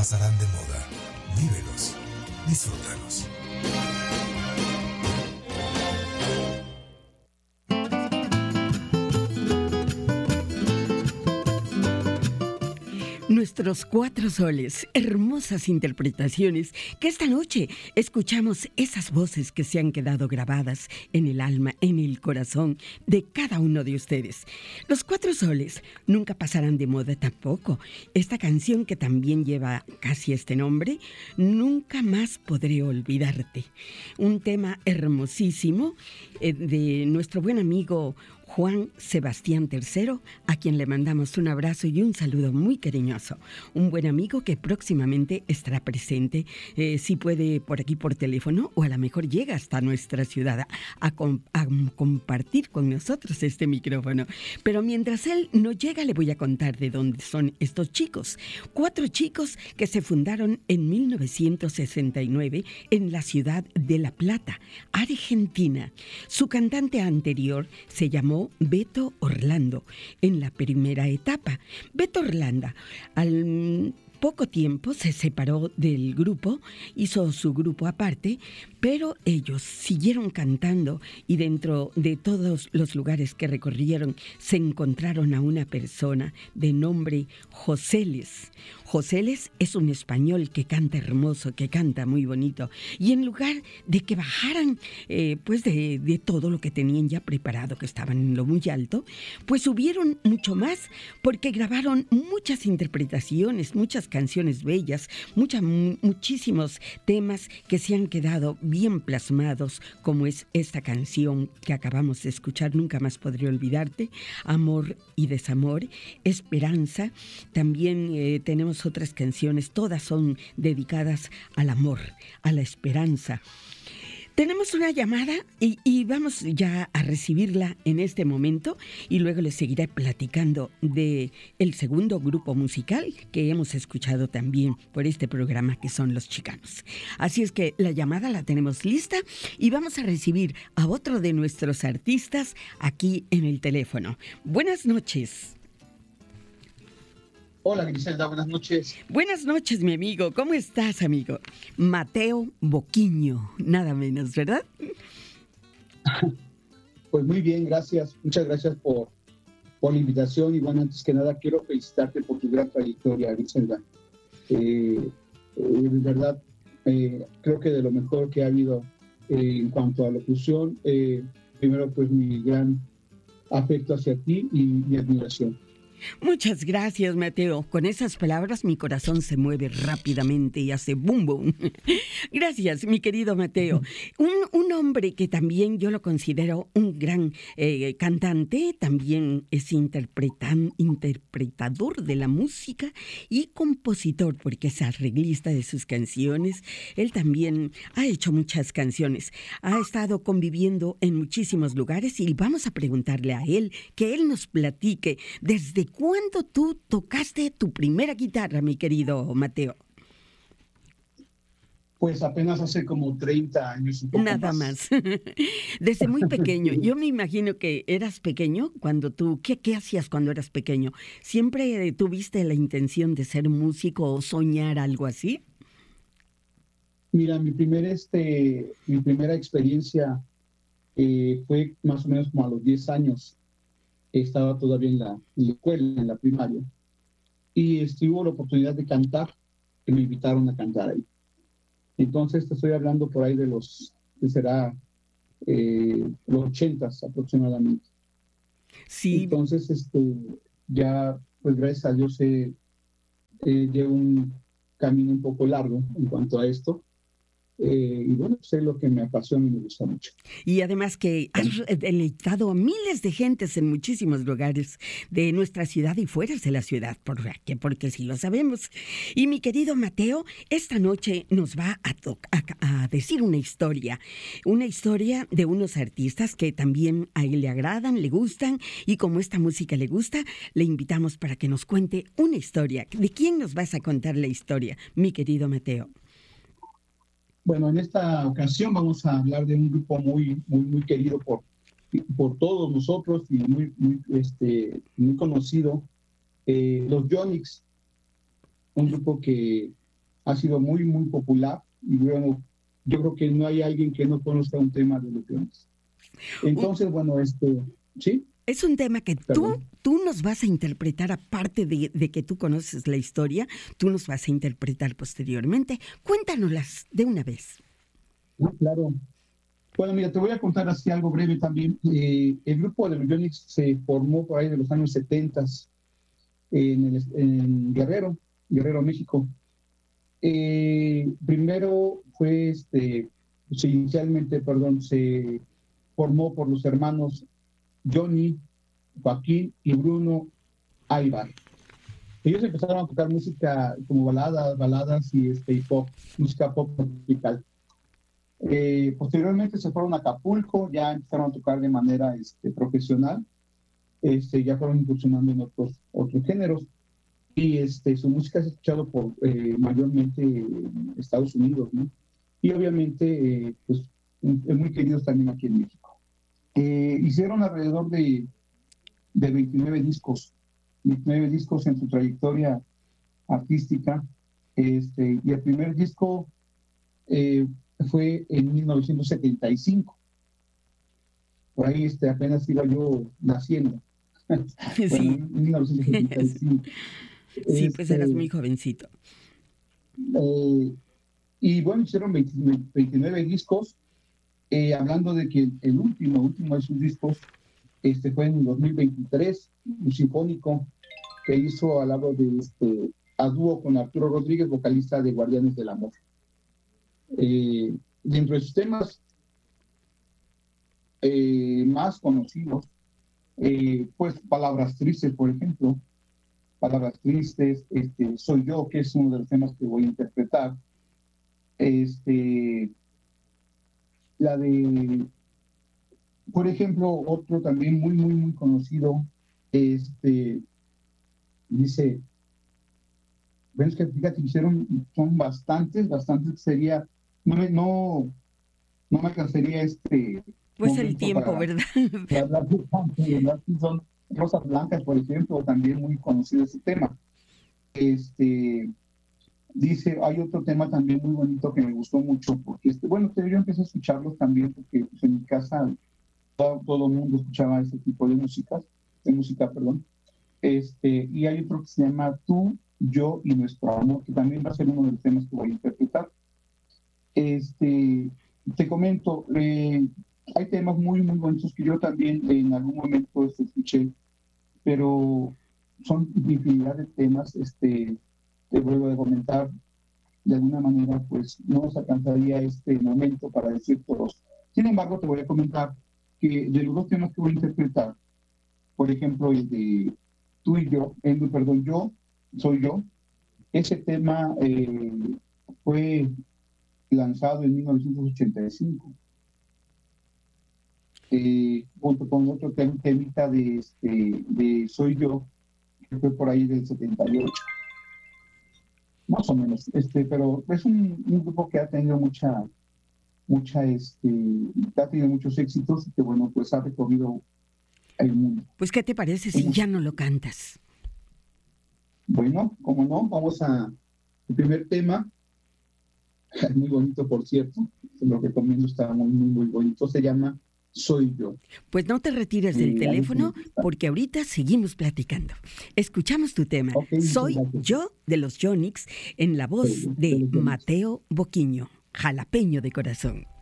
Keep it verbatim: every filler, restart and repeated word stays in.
pasarán de moda. Vívelos, disfrútalos. Nuestros cuatro soles, hermosas interpretaciones que esta noche escuchamos esas voces que se han quedado grabadas en el alma, en el corazón de cada uno de ustedes. Los cuatro soles nunca pasarán de moda tampoco. Esta canción que también lleva casi este nombre, Nunca más podré olvidarte. Un tema hermosísimo eh, de nuestro buen amigo Juan Sebastián tercero, a quien le mandamos un abrazo y un saludo muy cariñoso. Un buen amigo que próximamente estará presente, eh, si puede por aquí por teléfono, o a lo mejor llega hasta nuestra ciudad a, a, a compartir con nosotros este micrófono. Pero mientras él no llega, le voy a contar de dónde son estos chicos. Cuatro chicos que se fundaron en mil novecientos sesenta y nueve en la ciudad de La Plata, Argentina. Su cantante anterior se llamó Beto Orlando en la primera etapa. Beto Orlando, al poco tiempo se separó del grupo, hizo su grupo aparte, pero ellos siguieron cantando y dentro de todos los lugares que recorrieron se encontraron a una persona de nombre Joseles. Joseles es un español que canta hermoso, que canta muy bonito, y en lugar de que bajaran eh, pues de, de todo lo que tenían ya preparado, que estaban en lo muy alto, pues subieron mucho más porque grabaron muchas interpretaciones, muchas canciones bellas, muchas, muchísimos temas que se han quedado bien plasmados, como es esta canción que acabamos de escuchar, Nunca más podré olvidarte, Amor y desamor, Esperanza. También eh, tenemos otras canciones, todas son dedicadas al amor, a la esperanza. Tenemos una llamada y, y vamos ya a recibirla en este momento y luego les seguiré platicando de el segundo grupo musical que hemos escuchado también por este programa, que son Los Chicanos. Así es que la llamada la tenemos lista y vamos a recibir a otro de nuestros artistas aquí en el teléfono. Buenas noches. Hola, Griselda, buenas noches. Buenas noches, mi amigo. ¿Cómo estás, amigo? Mateo Boquiño, nada menos, ¿verdad? Pues muy bien, gracias. Muchas gracias por, por la invitación. Y bueno, antes que nada, quiero felicitarte por tu gran trayectoria, Griselda. Eh, eh, de verdad, eh, creo que de lo mejor que ha habido eh, en cuanto a locución, eh, primero, pues mi gran afecto hacia ti y mi admiración. Muchas gracias, Mateo. Con esas palabras mi corazón se mueve rápidamente y hace boom, boom. Gracias, mi querido Mateo. Un, un hombre que también yo lo considero un gran eh, cantante, también es interpretan, interpretador de la música y compositor, porque es arreglista de sus canciones. Él también ha hecho muchas canciones. Ha estado conviviendo en muchísimos lugares y vamos a preguntarle a él, que él nos platique desde ¿cuándo tú tocaste tu primera guitarra, mi querido Mateo? Pues apenas hace como treinta años. Un poco Nada más. más. Desde muy pequeño. Yo me imagino que eras pequeño cuando tú... ¿Qué, qué hacías cuando eras pequeño? ¿Siempre tuviste la intención de ser músico o soñar algo así? Mira, mi, primer, este, mi primera experiencia eh, fue más o menos como a los diez años. Estaba todavía en la, en la escuela, en la primaria, y este, hubo la oportunidad de cantar, que me invitaron a cantar ahí. Entonces te estoy hablando por ahí de los, que será eh, los ochentas aproximadamente. Sí. Entonces este, ya, pues gracias a Dios, eh, eh, llevo un camino un poco largo en cuanto a esto. Eh, y bueno, sé lo que me apasiona y me gusta mucho. Y además que has deleitado a miles de gentes en muchísimos lugares de nuestra ciudad y fuera de la ciudad, porque, porque sí lo sabemos. Y mi querido Mateo, esta noche nos va a, to- a, a decir una historia, una historia de unos artistas que también a él le agradan, le gustan, y como esta música le gusta, le invitamos para que nos cuente una historia. ¿De quién nos vas a contar la historia, mi querido Mateo? Bueno, en esta ocasión vamos a hablar de un grupo muy, muy, muy querido por, por todos nosotros y muy, muy, este, muy conocido, eh, los Yonix, un grupo que ha sido muy, muy popular. Y bueno, yo creo que no hay alguien que no conozca un tema de los Yonix. Entonces, bueno, este, ¿sí? Es un tema que tú, Perdón. tú nos vas a interpretar, aparte de, de que tú conoces la historia, tú nos vas a interpretar posteriormente. Cuéntanoslas de una vez. Ah, claro. Bueno, mira, te voy a contar así algo breve también. Eh, el grupo de los Yonix se formó por ahí de los años setenta en, el, en Guerrero, Guerrero, México. Eh, primero fue, este, pues, inicialmente, perdón, se formó por los hermanos Johnny, Joaquín y Bruno Aybar. Ellos empezaron a tocar música como baladas, baladas y, este, y pop, música pop tropical. Eh, posteriormente se fueron a Acapulco, ya empezaron a tocar de manera este, profesional, este, ya fueron incursionando en otros, otros géneros, y este, su música es escuchado por eh, mayormente en Estados Unidos, ¿no? Y obviamente eh, pues, muy queridos también aquí en México. Eh, hicieron alrededor de, de veintinueve discos, veintinueve discos en su trayectoria artística, este, y el primer disco eh, fue en mil novecientos setenta y cinco. Por ahí este, apenas iba yo naciendo. Sí, bueno, en mil novecientos setenta y cinco. Sí, pues este, eras muy jovencito. Eh, y bueno, hicieron veintinueve discos, eh, hablando de que el último, último de sus discos este, fue en el dos mil veintitrés, un sinfónico que hizo al lado de este, a dúo con Arturo Rodríguez, vocalista de Guardianes del Amor. Eh, dentro de sus temas eh, más conocidos, eh, pues Palabras Tristes, por ejemplo, Palabras Tristes, este, Soy Yo, que es uno de los temas que voy a interpretar, este, la de, por ejemplo, otro también muy, muy, muy conocido, este, dice, bueno, es que fíjate, hicieron, son bastantes, bastantes, sería, no me, no, no me alcanzaría este pues el tiempo, para, ¿verdad? Para hablar de, ¿verdad? Son Rosas Blancas, por ejemplo, también muy conocido ese tema. Este, dice, hay otro tema también muy bonito que me gustó mucho, porque, este, bueno, yo empecé a escucharlos también, porque pues, en mi casa todo, todo el mundo escuchaba ese tipo de música, de música, perdón. Este, y hay otro que se llama Tú, Yo y Nuestro Amor, que también va a ser uno de los temas que voy a interpretar. Este, te comento, eh, hay temas muy, muy bonitos que yo también en algún momento este, escuché, pero son infinidad de temas, este, te vuelvo a comentar, de alguna manera, pues no nos alcanzaría este momento para decir todos. Sin embargo, te voy a comentar que de los dos temas que voy a interpretar, por ejemplo, el de Tú y Yo, el, perdón, Yo, Soy Yo, ese tema eh, fue lanzado en mil novecientos ochenta y cinco. Eh, junto con otro tem temita de, este, de Soy Yo, que fue por ahí del setenta y ocho. Más o menos, este, pero es un, un grupo que ha tenido mucha, mucha, este, ha tenido muchos éxitos y que, bueno, pues ha recorrido el mundo. Pues, ¿qué te parece si ya no lo cantas? Bueno, como no, vamos a el primer tema, muy bonito, por cierto, se lo recomiendo, está muy, muy, muy bonito, se llama Soy Yo. Pues no te retires del eh, teléfono, porque ahorita seguimos platicando. Escuchamos tu tema, okay, Soy gracias. Yo, de los Yonix, en la voz sí, de, de Mateo Boquiño, jalapeño de corazón.